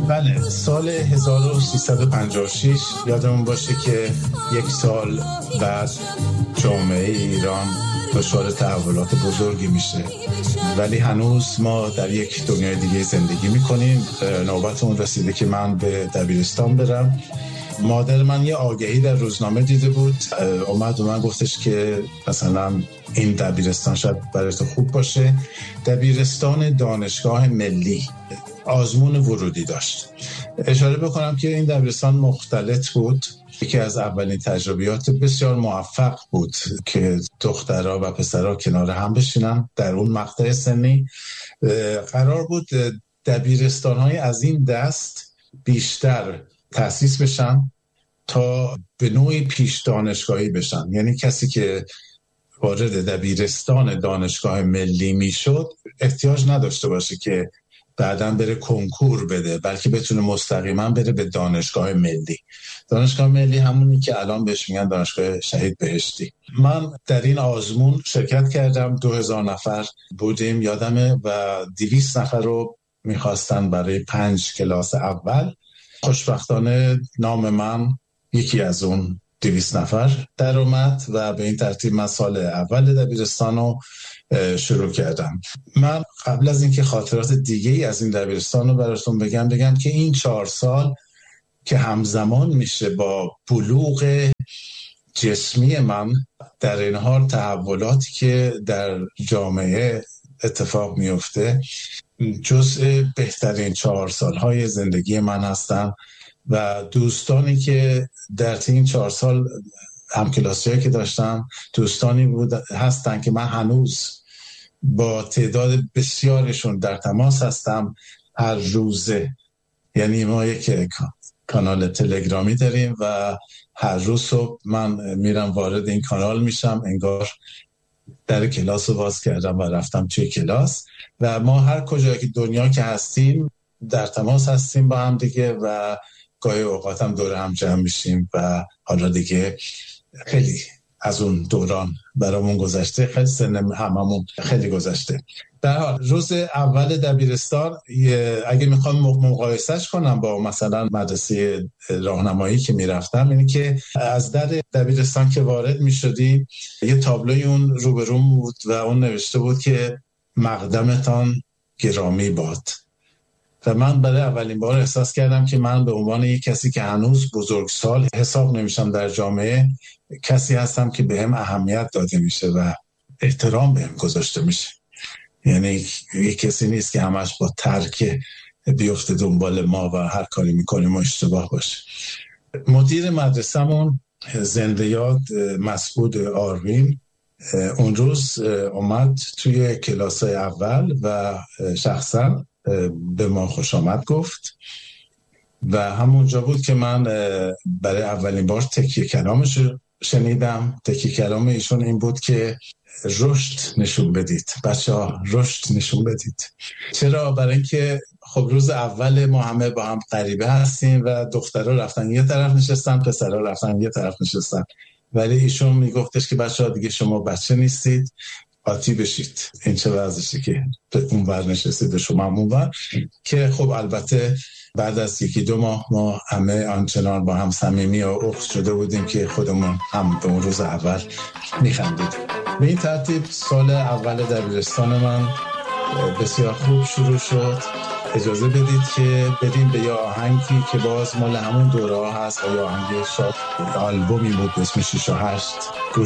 بله، سال 1356 یادمون باشه که یک سال بعد جامعه ایران دچار تحولات بزرگی میشه، ولی هنوز ما در یک دنیای دیگه زندگی میکنیم. نوبت اون رسیده که من به دبیرستان برم. مادر من یه آگهی در روزنامه دیده بود، اومد و من گفتش که مثلا این دبیرستان شاید برای تو خوب باشه. دبیرستان دانشگاه ملی آزمون ورودی داشت. اشاره بکنم که این دبیرستان مختلط بود، یکی از اولین تجربیات بسیار موفق بود که دخترها و پسرها کنار هم بشینن در اون مقطع سنی. قرار بود دبیرستان‌های از این دست بیشتر تأسیس بشن تا به نوعی پیش دانشگاهی بشن، یعنی کسی که وارد دبیرستان دانشگاه ملی میشد احتیاج نداشته باشه که بعداً بره کنکور بده، بلکه بتونه مستقیما بره به دانشگاه ملی. دانشگاه ملی همونی که الان بهش میگن دانشگاه شهید بهشتی. من در این آزمون شرکت کردم، 2000 نفر بودیم یادمه و 200 نفر رو میخواستن برای 5 کلاس اول. خوشبختانه نام من یکی از اون 200 نفر در اومد و به این ترتیب من سال اول دبیرستان رو شروع کردم. من قبل از اینکه خاطرات دیگه‌ای از این دبیرستان رو براتون بگم که این 4 سال که همزمان میشه با بلوغ جسمی من، در این حال تحولاتی که در جامعه اتفاق میفته جزء بهترین 4 سالهای زندگی من هستن و دوستانی که در این 4 سال همکلاسی‌هایی که داشتم دوستانی هستن که من هنوز با تعداد بسیارشون در تماس هستم هر روزه. یعنی ما یک کانال تلگرامی داریم و هر روز صبح من میرم وارد این کانال میشم، انگار در کلاس رو باز کردم و رفتم توی کلاس و ما هر کجایی که دنیا که هستیم در تماس هستیم با هم دیگه و گاهی اوقات هم دور هم جمع میشیم و حالا دیگه خیلی از اون دوران برامون گذشته، خیلی سن هممون خیلی گذشته. در حال روز اول دبیرستان اگه میخوام مقایسهش کنم با مثلا مدرسه راهنمایی که میرفتم، اینه که از در دبیرستان که وارد میشدی یه تابلوی اون روبروم بود و اون نوشته بود که مقدمتان گرامی باد و من برای اولین بار احساس کردم که من به عنوان یک کسی که هنوز بزرگسال حساب نمیشم در جامعه، کسی هستم که بهم اهمیت داده میشه و احترام بهم گذاشته میشه. یعنی یک کسی نیست که همش با ترک بیفته دنبال ما و هر کاری میکنیم و اشتباه باشه. مدیر مدرسه‌مون زنده یاد مسعود آروین اون روز اومد توی کلاس‌های اول و شخصا به ما خوش آمد گفت و همونجا بود که من برای اولین بار تکیه کلامش شنیدم. تکیه کلام ایشون این بود که رشد نشون بدید بچه‌ها، رشد نشون بدید. چرا؟ برای اینکه خب روز اول ما همه با هم غریبه هستیم و دخترها رفتن یه طرف نشستن، پسرها رفتن یه طرف نشستن، ولی ایشون میگفتش که بچه‌ها دیگه شما بچه نیستید، آتی بشید. این چه وضعشه که اون ور نشستید شما هم اون ور، که خب البته بعد از 1-2 ماه ما همه آنچنان با هم صمیمی و اخت شده بودیم که خودمون هم به اون روز اول میخندیدیم. به این ترتیب سال اول دبیرستان من بسیار خوب شروع شد. اجازه بدید که بریم به یه آهنگی که باز مال همون دوره ها هست و یه آهنگ شاد آلبومی بود به اسم 6 و 8.